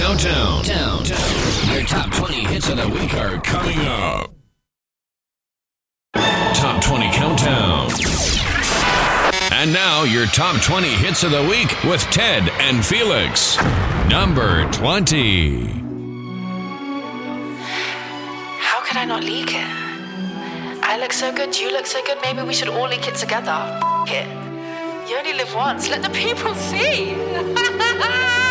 Countdown. Your top 20 hits of the week are coming up. Top 20 Countdown. And now your top 20 hits of the week with Ted and Felix. Number 20. How could I not leak it? I look so good, you look so good, maybe we should all leak it together. F*** it. You only live once, let the people see.